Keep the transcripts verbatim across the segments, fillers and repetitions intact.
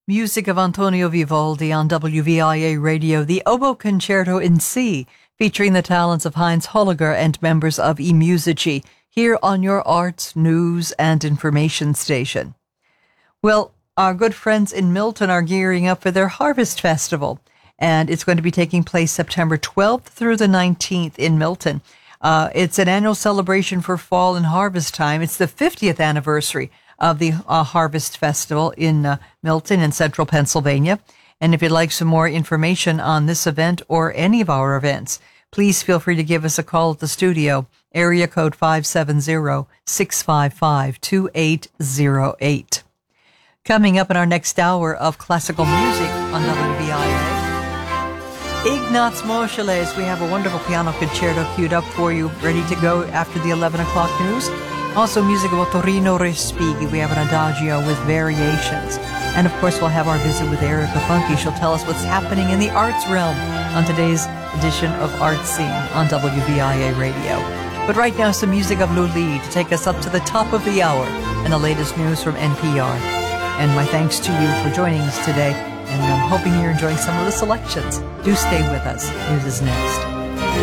Music of Antonio Vivaldi on W V I A Radio, the Oboe Concerto in C, featuring the talents of Heinz Holliger and members of eMusici, here on your arts, news, and information station. Well, our good friends in Milton are gearing up for their Harvest Festival, and it's going to be taking place September twelfth through the nineteenth in Milton. Uh, it's an annual celebration for fall and harvest time. It's the fiftieth anniversary of the uh, Harvest Festival in uh, Milton in central Pennsylvania. And if you'd like some more information on this event or any of our events, please feel free to give us a call at the studio, area code five seven zero, six five five, two eight zero eight. Coming up in our next hour of classical music on W V I A, Ignaz Moscheles. We have a wonderful piano concerto queued up for you, ready to go after the eleven o'clock news. Also, music of Torino Respighi. We have an adagio with variations. And, of course, we'll have our visit with Erica Bunke. She'll tell us what's happening in the arts realm on today's edition of Art Scene on W V I A Radio. But right now, some music of Lully to take us up to the top of the hour and the latest news from N P R. And my thanks to you for joining us today, and I'm hoping you're enjoying some of the selections. Do stay with us. News is next.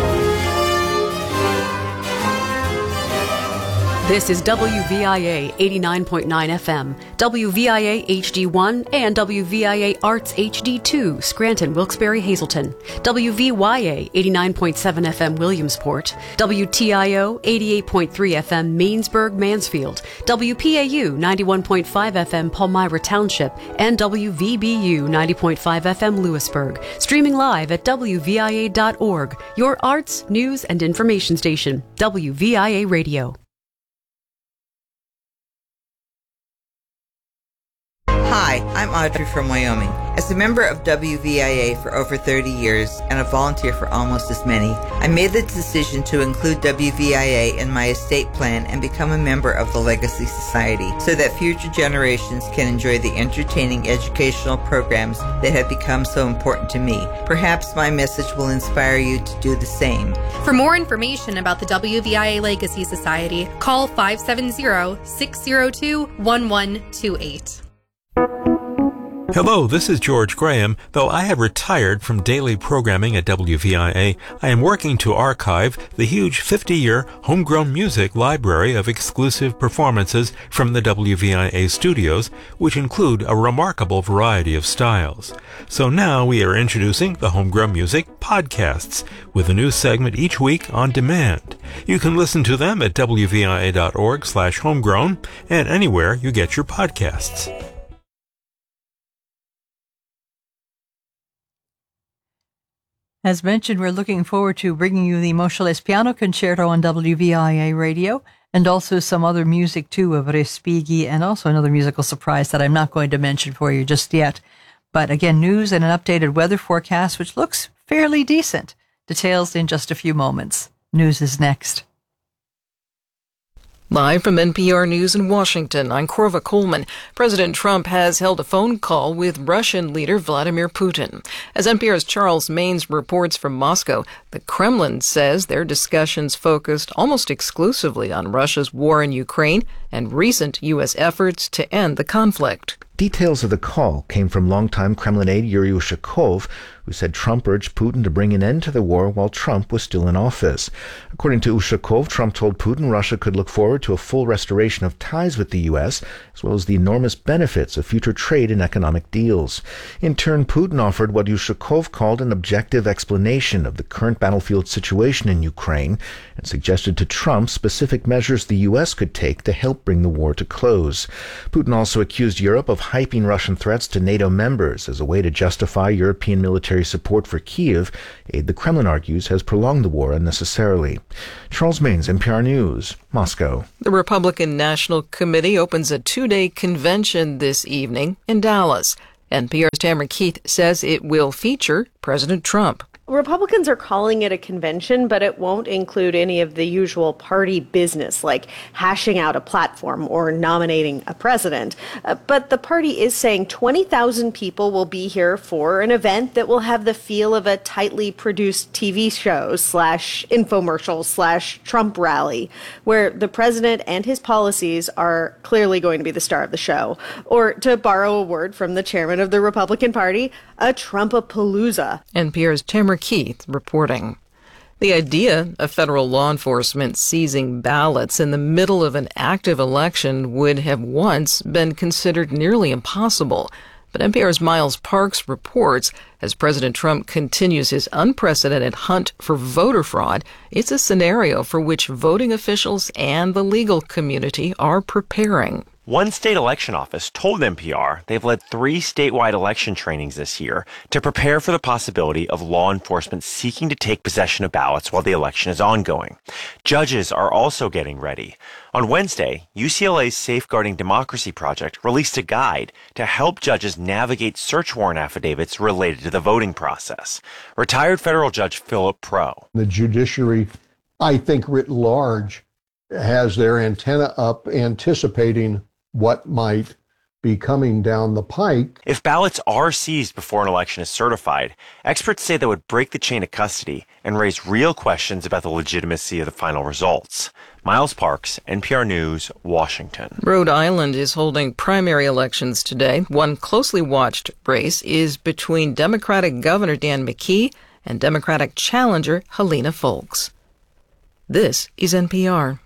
This is W V I A eighty-nine point nine F M, W V I A H D one, and W V I A Arts H D two, Scranton, Wilkes-Barre, Hazleton, W V Y A eighty-nine point seven F M, Williamsport, W T I O eighty-eight point three F M, Mainsburg, Mansfield, W P A U ninety-one point five F M, Palmyra Township, and W V B U ninety point five F M, Lewisburg. Streaming live at W V I A dot org, your arts, news, and information station, W V I A Radio. Hi, I'm Audrey from Wyoming. As a member of W V I A for over thirty years and a volunteer for almost as many, I made the decision to include W V I A in my estate plan and become a member of the Legacy Society so that future generations can enjoy the entertaining educational programs that have become so important to me. Perhaps my message will inspire you to do the same. For more information about the W V I A Legacy Society, call five seven zero, six zero two, one one two eight. Hello, this is George Graham. Though I have retired from daily programming at W V I A, I am working to archive the huge fifty-year homegrown music library of exclusive performances from the W V I A studios, which include a remarkable variety of styles. So now we are introducing the Homegrown Music Podcasts, with a new segment each week on demand. You can listen to them at W V I A dot org slash homegrown and anywhere you get your podcasts. As mentioned, we're looking forward to bringing you the Moscheles Piano Concerto on W V I A Radio, and also some other music, too, of Respighi, and also another musical surprise that I'm not going to mention for you just yet. But again, news and an updated weather forecast, which looks fairly decent. Details in just a few moments. News is next. Live from N P R News in Washington, I'm Korva Coleman. President Trump has held a phone call with Russian leader Vladimir Putin. As N P R's Charles Maines reports from Moscow, the Kremlin says their discussions focused almost exclusively on Russia's war in Ukraine and recent U S efforts to end the conflict. Details of the call came from longtime Kremlin aide Yuri Ushakov, who said Trump urged Putin to bring an end to the war while Trump was still in office. According to Ushakov, Trump told Putin Russia could look forward to a full restoration of ties with the U S, as well as the enormous benefits of future trade and economic deals. In turn, Putin offered what Ushakov called an objective explanation of the current battlefield situation in Ukraine and suggested to Trump specific measures the U S could take to help bring the war to close. Putin also accused Europe of hyping Russian threats to NATO members as a way to justify European military support for Kyiv, aid the Kremlin argues has prolonged the war unnecessarily. Charles Maines, N P R News, Moscow. The Republican National Committee opens a two-day convention this evening in Dallas. N P R's Tamara Keith says it will feature President Trump. Republicans are calling it a convention, but it won't include any of the usual party business like hashing out a platform or nominating a president. Uh, but the party is saying twenty thousand people will be here for an event that will have the feel of a tightly produced T V show slash infomercial slash Trump rally, where the president and his policies are clearly going to be the star of the show. Or, to borrow a word from the chairman of the Republican Party, a Trumpapalooza. N P R's Tamara Keith reporting. The idea of federal law enforcement seizing ballots in the middle of an active election would have once been considered nearly impossible. But N P R's Miles Parks reports, as President Trump continues his unprecedented hunt for voter fraud, it's a scenario for which voting officials and the legal community are preparing. One state election office told N P R they've led three statewide election trainings this year to prepare for the possibility of law enforcement seeking to take possession of ballots while the election is ongoing. Judges are also getting ready. On Wednesday, U C L A's Safeguarding Democracy Project released a guide to help judges navigate search warrant affidavits related to the voting process. Retired federal judge Philip Pro. The judiciary, I think writ large, has their antenna up anticipating what might be coming down the pike. If ballots are seized before an election is certified, experts say that would break the chain of custody and raise real questions about the legitimacy of the final results. Miles Parks, N P R News, Washington. Rhode Island is holding primary elections today. One closely watched race is between Democratic Governor Dan McKee and Democratic challenger Helena Foulkes. This is N P R.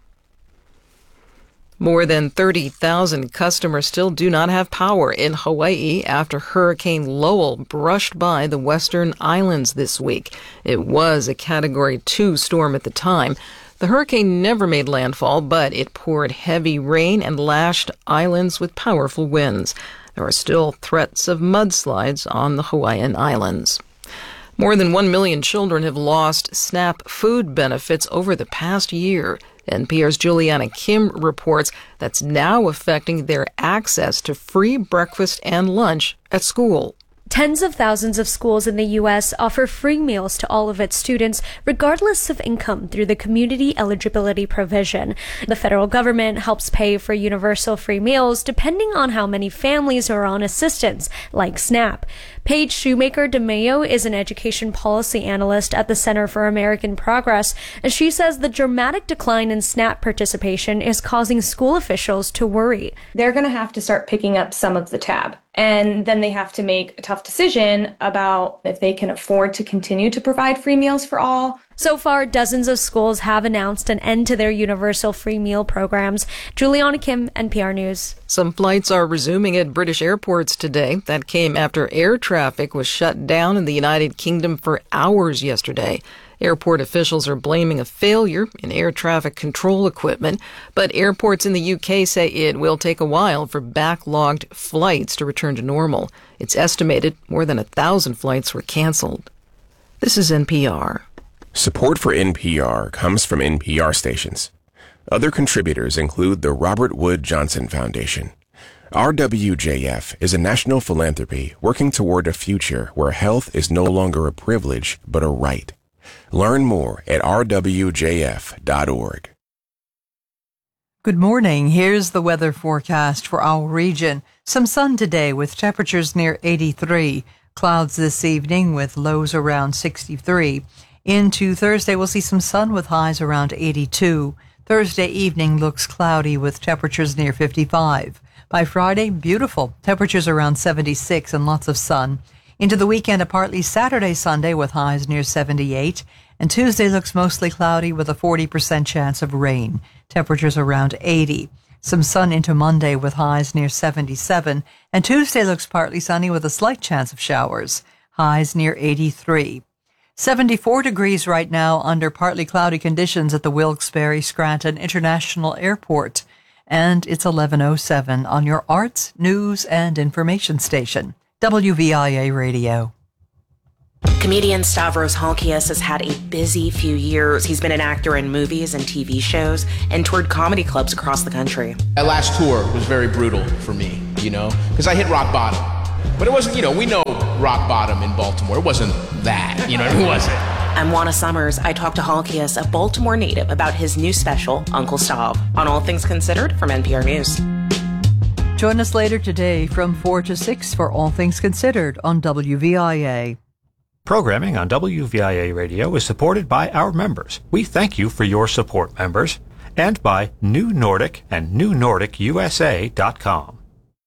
More than thirty thousand customers still do not have power in Hawaii after Hurricane Lowell brushed by the western islands this week. It was a Category two storm at the time. The hurricane never made landfall, but it poured heavy rain and lashed islands with powerful winds. There are still threats of mudslides on the Hawaiian Islands. More than one million children have lost SNAP food benefits over the past year. N P R's Juliana Kim reports that's now affecting their access to free breakfast and lunch at school. Tens of thousands of schools in the U S offer free meals to all of its students, regardless of income, through the Community Eligibility Provision. The federal government helps pay for universal free meals depending on how many families are on assistance, like SNAP. Paige Shoemaker DeMayo is an education policy analyst at the Center for American Progress, and she says the dramatic decline in SNAP participation is causing school officials to worry. They're going to have to start picking up some of the tab, and then they have to make a tough decision about if they can afford to continue to provide free meals for all. So far, dozens of schools have announced an end to their universal free meal programs. Juliana Kim, N P R News. Some flights are resuming at British airports today. That came after air traffic was shut down in the United Kingdom for hours yesterday. Airport officials are blaming a failure in air traffic control equipment, but airports in the U K say it will take a while for backlogged flights to return to normal. It's estimated more than a thousand flights were canceled. This is N P R. Support for N P R comes from N P R stations. Other contributors include the Robert Wood Johnson Foundation. R W J F is a national philanthropy working toward a future where health is no longer a privilege, but a right. Learn more at r w j f dot org. Good morning. Here's the weather forecast for our region. Some sun today with temperatures near eighty-three. Clouds this evening with lows around sixty-three. Into Thursday, we'll see some sun with highs around eighty-two. Thursday evening looks cloudy with temperatures near fifty-five. By Friday, beautiful. Temperatures around seventy-six and lots of sun. Into the weekend, a partly Saturday, Sunday with highs near seventy-eight. And Tuesday looks mostly cloudy with a forty percent chance of rain. Temperatures around eighty. Some sun into Monday with highs near seventy-seven. And Tuesday looks partly sunny with a slight chance of showers. Highs near eighty-three. seventy-four degrees right now under partly cloudy conditions at the Wilkes-Barre Scranton International Airport. And it's eleven oh seven on your arts, news, and information station, W V I A Radio. Comedian Stavros Halkias has had a busy few years. He's been an actor in movies and T V shows and toured comedy clubs across the country. That last tour was very brutal for me, you know, because I hit rock bottom. But it wasn't, you know, we know rock bottom in Baltimore. It wasn't that, you know, it wasn't. I'm Juana Summers. I talked to Halkias, a Baltimore native, about his new special, Uncle Stav, on All Things Considered from N P R News. Join us later today from four to six for All Things Considered on W V I A. Programming on W V I A Radio is supported by our members. We thank you for your support, members, and by New Nordic and new nordic u s a dot com.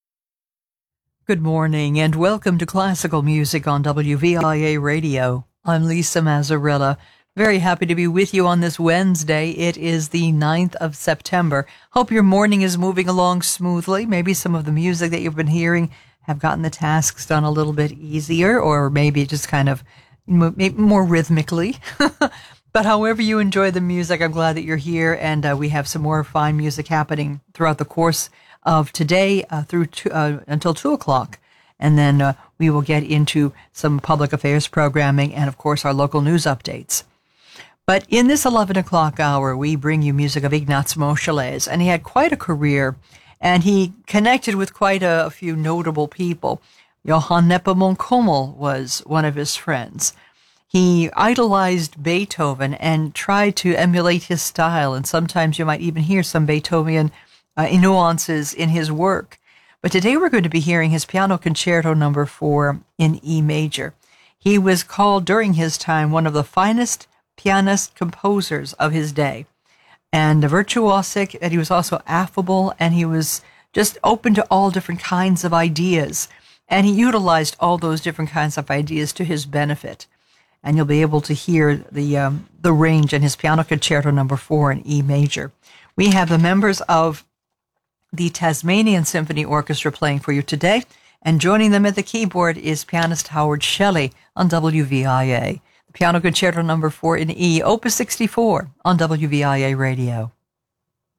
Good morning and welcome to Classical Music on W V I A Radio. I'm Lisa Mazzarella. Very happy to be with you on this Wednesday. It is the ninth of September. Hope your morning is moving along smoothly. Maybe some of the music that you've been hearing have gotten the tasks done a little bit easier, or maybe just kind of more rhythmically. But however you enjoy the music, I'm glad that you're here, and uh, we have some more fine music happening throughout the course of today uh, through two, uh, until two o'clock. And then uh, we will get into some public affairs programming and, of course, our local news updates. But in this eleven o'clock hour, we bring you music of Ignaz Moscheles, and he had quite a career, and he connected with quite a, a few notable people. Johann Nepomuk Hummel was one of his friends. He idolized Beethoven and tried to emulate his style, and sometimes you might even hear some Beethovenian uh, nuances in his work. But today we're going to be hearing his Piano Concerto Number Four in E major. He was called during his time one of the finest pianist composers of his day, and virtuosic, and he was also affable, and he was just open to all different kinds of ideas, and he utilized all those different kinds of ideas to his benefit. And you'll be able to hear the um, the range in his Piano Concerto Number Four in E major. We have the members of the Tasmanian Symphony Orchestra playing for you today, and joining them at the keyboard is pianist Howard Shelley on W V I A. The Piano Concerto Number Four in E, Opus sixty-four on W V I A Radio.